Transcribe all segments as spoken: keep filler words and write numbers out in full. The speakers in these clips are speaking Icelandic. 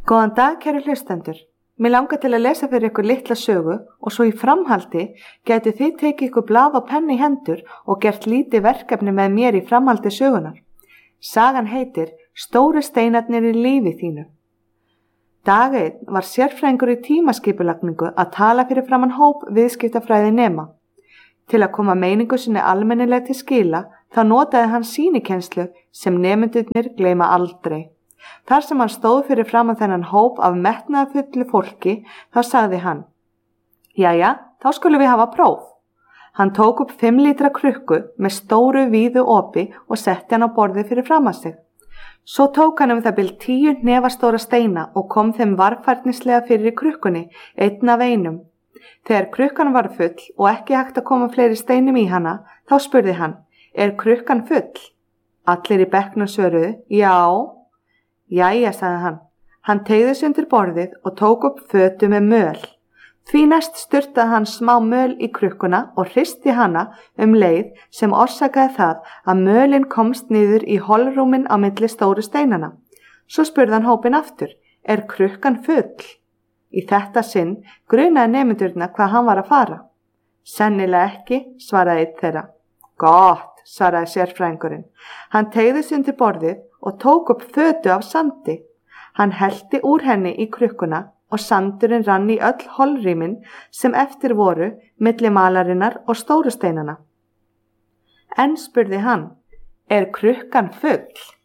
Góðan dag, kæru hlustendur. Mig langar til að lesa fyrir ykkur litla sögu og svo í framhaldi gætu þið tekið ykkur blað og penn í hendur og gert lítið verkefni með mér í framhaldi sögunar. Sagan heitir Stóru steinarnir í lífi þínu. Dag einn var sérfræðingur í tímaskipulagningu að tala fyrir framan hóp viðskiptafræði nema. Til að koma meiningu sinni almennilega til skila þá notaði hann sýnikennslu sem nemendurnir gleyma aldrei. Þar sem hann stóð fyrir framan þennan hóp af metnaðarfullu fólki, þá sagði hann: Jæja, þá skulum við hafa próf. Hann tók upp fimm lítra krukku með stóru víðu opi og setti hann á borðið fyrir framan sig. Svo tók hann um það bil tíu hnefastóra steina og kom þeim varfærnislega fyrir í krukkunni, einn af einum. Þegar krukkan var full og ekki hægt að koma fleiri steinum í hana, þá spurði hann: Er krukkan full? Allir í bekknum svöruðu: Já. Jæja, sagði hann. Hann teygði sig undir borðið og tók upp fötu með möl. Því næst sturtaði hann smá möl í krukkuna og hristi hana um leið sem orsakaði það að mölin komst niður í holrúmin á milli stóru steinana. Svo spurði hann hópinn aftur: Er krukkan full? Í þetta sinn grunaði nemendurna hvað hann var að fara. Sennilega ekki, svaraði einn þeirra. Gott, svaraði sérfræðingurinn. Hann teygði sig undir borðið og tók upp fötu af sandi. Hann hellti úr henni í krukkuna og sandurinn rann í öll holrýmin sem eftir voru milli malarinnar og stóru steinana. En spurði hann: Er krukkan full?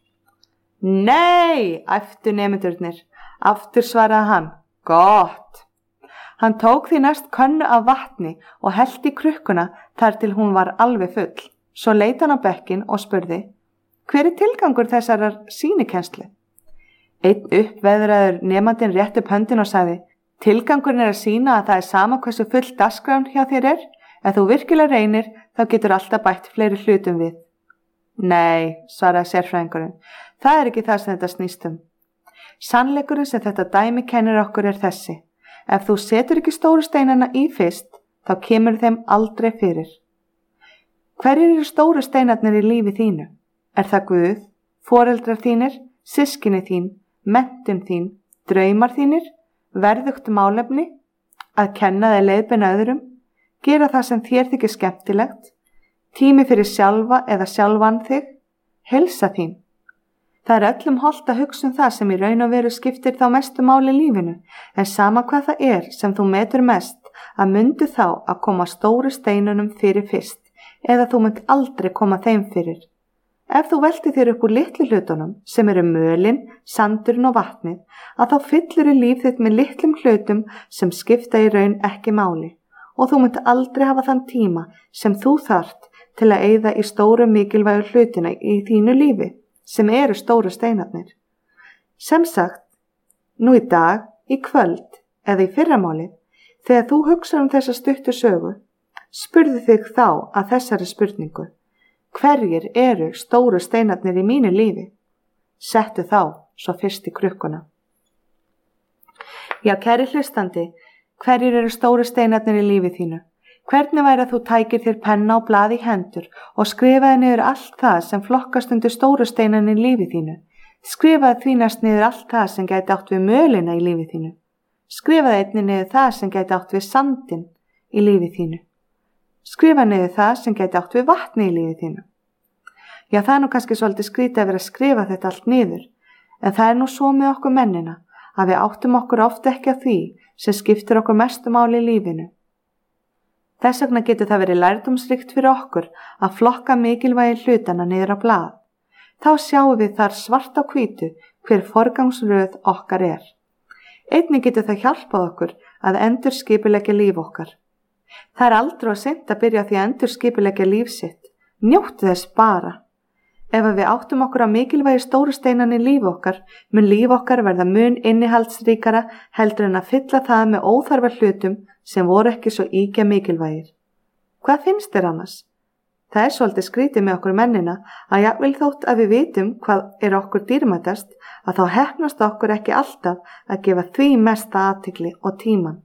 Nei, æptu nemendurnir. Aftur svaraði hann: Gott. Hann tók því næst könnu af vatni og hellti í krukkuna þar til hún var alveg full. Svo leit hann á bekkinn og spurði: Hver er tilgangur þessarar sýnikennslu? Einn uppveðraður nemandinn rétti upp höndin og sagði: Tilgangurinn er að sýna að það er sama hversu full dagskráin hjá þér er. Ef þú virkilega reynir, þá getur alltaf bætt fleiri hlutum við. Nei, svaraði sérfræðingurinn. Það er ekki það sem þetta snýst um. Sannleikurinn sem þetta dæmi kennir okkur er þessi: Ef þú setur ekki stóru steinana í fyrst, þá kemur þeim aldrei fyrir. Hverjir eru stóru steinarnir í lífi þínu? Er það Guð, foreldrar þínir, systkini þín, menntun þín, draumar þínir, verðugt málefni, að kenna þig leiðbeina öðrum, gera það sem þér þykir skemmtilegt, tími fyrir sjálfa eða sjálfan þig, heilsa þín? Það er öllum hollt að hugsa um það sem í raun og veru skiptir þá mestu máli í lífinu, en sama hvað það er sem þú metur mest, að mundu þá að koma stóru steinunum fyrir fyrst, eða þú munt aldrei koma þeim fyrir. Ef þú veltir þér upp úr litlu hlutunum, sem eru mölin, sandurinn og vatnið, að þá fyllir í líf þitt með litlum hlutum sem skipta í raun ekki máli, og þú munt aldrei hafa þann tíma sem þú þarft til að eyða í stóru mikilvægu hlutina í þínu lífi, sem eru stóru steinarnir. Sem sagt, nú í dag, í kvöld eða í fyrramáli, þegar þú hugsar um þessa stuttu sögu, spurðu þig þá að þessari spurningu: Hverjir eru stóru steinarnir í mínu lífi? Settu þá svo fyrst í krukkuna. Já, kæri hlustandi, hverjir eru stóru steinarnir í lífi þínu? Hvernig væri að þú tækir þér penna og blað í hendur og skrifaði niður allt það sem flokkast undir stóru steinarnir í lífi þínu? Skrifaði því næst niður allt það sem gæti átt við mölina í lífi þínu. Skrifaði einnig niður það sem gæti átt við sandinn í lífi þínu. Skrifa niður það sem gæti átt við vatni í lífi þínu. Já, það er nú kannski svolítið skrítið að vera að skrifa þetta allt niður, en það er nú svo með okkur mennina að við áttum okkur oft ekki á því sem skiptir okkur mestu máli í lífinu. Þess vegna getur það verið lærdómsríkt fyrir okkur að flokka mikilvægi hlutana niður á blað. Þá sjáum við þar svart á hvítu hver forgangsröð okkar er. Einnig getur það hjálpað okkur að endurskipuleggja líf okkar. Það er aldrei of seint að byrja því að endurskipuleggja líf sitt. Njóttu þess bara. Ef við áttum okkur á mikilvægi stóru steinan í líf okkar, mun líf okkar verða mun innihaldsríkara heldur en að fylla það með óþarfa hlutum sem voru ekki svo ýkja mikilvægir. Hvað finnst þér annars? Það er svolítið skrítið með okkur mennina að jafnvel þótt að við vitum hvað er okkur dýrmætast, að þá heppnast okkur ekki alltaf að gefa því mesta athygli og tíman.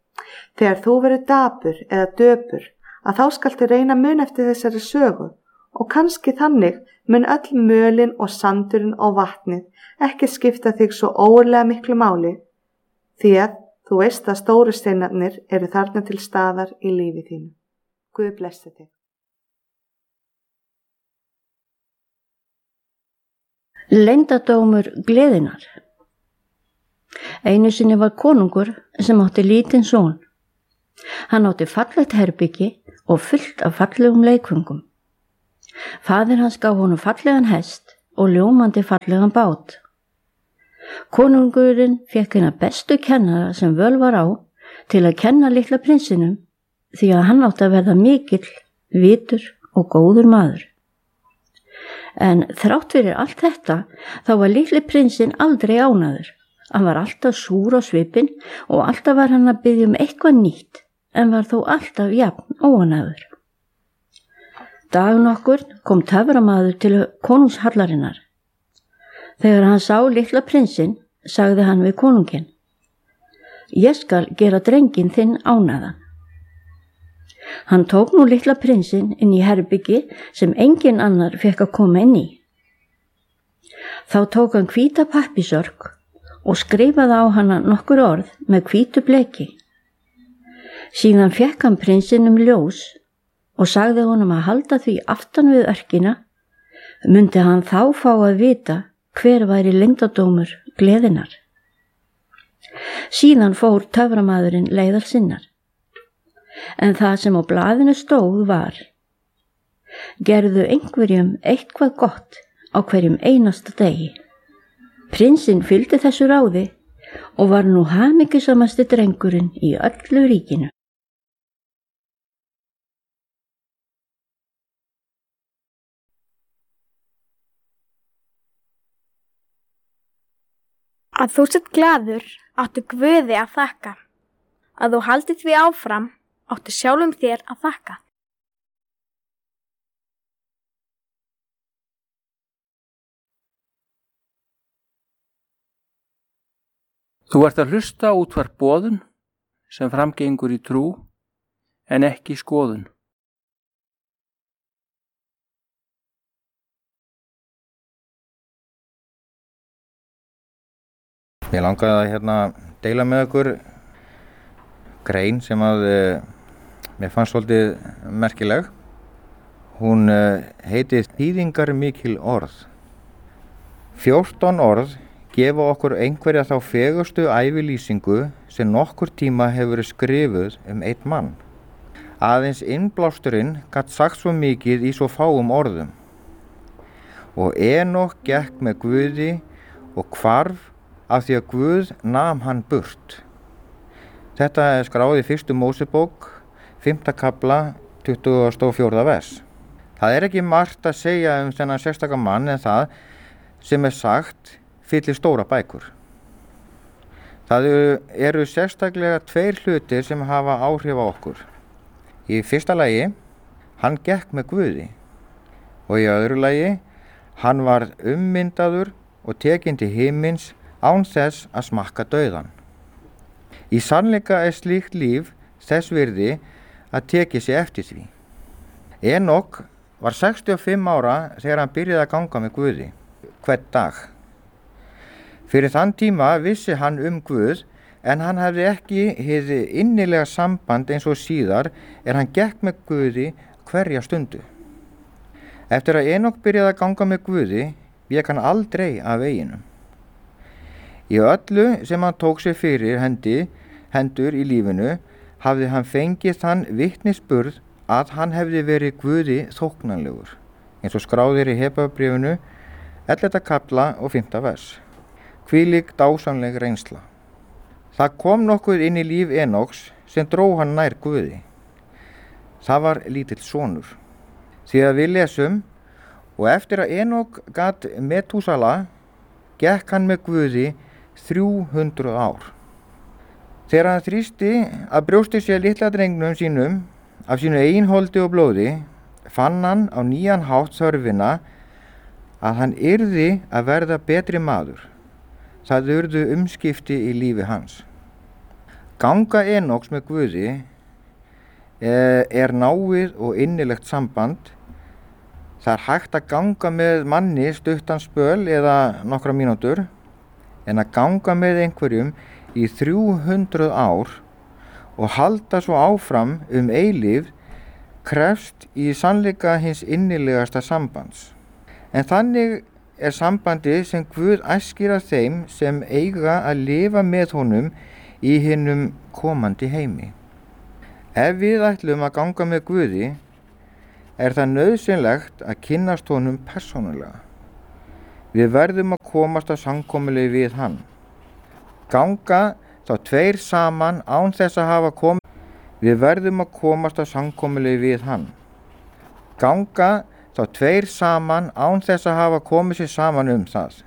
Þegar þú verður dapur eða döpur, að þá skaltu reyna mun eftir þessari sögu og kannski þannig mun öll mölin og sandurinn og vatnið ekki skipta þig svo ógurlega miklu máli, því að þú veist að stóru steinarnir eru þarna til staðar í lífi þínu. Guð blessi þig. Leyndardómur gleðinnar. Einu sinni var konungur sem átti lítinn son. Hann átti fallegt herbyggi og fullt af fallegum leikföngum. Faðir hans gaf honum fallegan hest og ljómandi fallegan bát. Konungurinn fékk hérna bestu kennara sem völ var á til að kenna litla prinsinum því að hann átti að verða mikill, vitur og góður maður. En þrátt fyrir allt þetta þá var litli prinsinn aldrei ánægður. Hann var alltaf súr á svipinn og alltaf var hann að biðja um eitthvað nýtt en var þó alltaf jafn óánægður. Dag nokkur kom töframaður til konungshallarinnar. Þegar hann sá litla prinsinn sagði hann við konunginn: Ég skal gera drenginn þinn ánægðan. Hann tók nú litla prinsinn inn í herbyggi sem engin annar fekk að koma inn í. Þá tók hann hvíta pappísörk og skrifaði á hana nokkur orð með hvítu bleki. Síðan fekk hann prinsinum ljós og sagði honum að halda því aftan við örkina, mundi hann þá fá að vita hver væri leyndardómur gleðinnar. Síðan fór töframaðurinn leiðar sinnar. En það sem á blaðinu stóð var: Gerðu einhverjum eitthvað gott á hverjum einasta degi. Prinsinn fylgdi þessu ráði og var nú hamingjusamasti drengurinn í öllu ríkinu. Að þú sett glaður áttu Guði að þakka. Að þú haldir því áfram áttu sjálfum þér að þakka. Þú ert að hlusta á útvarp Boðun sem framgengur í trú en ekki skoðun. Ég langaði að hérna deila með ykkur grein sem að uh, mér fannst svolítið merkileg. Hún uh, heitir Þýðingar mikil orð. Fjórtán orð gefa okkur einhverja þá fegustu ævilýsingu sem nokkur tíma hefur verið skrifuð um einn mann. Aðeins innblásturinn gat sagt svo mikið í svo fáum orðum. Og Enok gekk með Guði og hvarf af því að Guð nam hann burt. Þetta er skráð í fyrstu Mósebók, fimmta kafla, tuttugasta og fjórða vers. Það er ekki margt að segja um þennan sérstaka mann en það sem er sagt fyllir stóra bækur. Það eru sérstaklega tveir hlutir sem hafa áhrif á okkur. Í fyrsta lagi, hann gekk með Guði. Og í öðru lagi, hann var ummyndaður og tekinn til himins án þess að smakka dauðan. Í sannleika er slíkt líf þess virði að teki sig eftir því. Enok var sextíu og fimm ára þegar hann byrjaði að ganga með Guði, hvern dag. Fyrir þann tíma vissi hann um Guð, en hann hefði ekki hið innilega samband eins og síðar er hann gekk með Guði hverja stundu. Eftir að Enok byrjaði að ganga með Guði, vék hann aldrei af veginum. Í öllu sem hann tók sér fyrir hendi, hendur í lífinu, hafði hann fengið þann vitnisburð að hann hefði verið Guði þóknanlegur, eins og skráðir í Hebreabréfinu, ellefta kafla og fimmta vers. Hvílík dásamleg reynsla. Það kom nokkuð inn í líf Enoks sem dró hann nær Guði. Það var lítill sonur. Því að við lesum, og eftir að Enok gat Metúsala, gekk hann með Guði þrjú hundruð ár. Þegar hann þrýsti að brjósti sér litla drengnum sínum af sínu eigin holdi og blóði, fann hann á nýjan hátt þörfina að hann yrði að verða betri maður. Það urðu umskipti í lífi hans. Ganga Enoks með Guði er náið og innilegt samband Það er hægt að ganga með manni stuttan spöl eða nokkra mínútur, en að ganga með einhverjum í þrjú hundruð ár og halda svo áfram um eilífð krefst í sannleika hins innilegasta sambands. En þannig er sambandi sem Guð æskir að þeim sem eiga að lifa með honum í hinum komandi heimi. Ef við ætlum að ganga með Guði, er það nauðsynlegt að kynnast honum persónulega. Við verðum að komast á samkomulagi við hann. Ganga þá tveir saman án þess að hafa komið. Við verðum að komast á samkomulagi við hann. Ganga þá tveir saman án þess að hafa komið sér saman um það.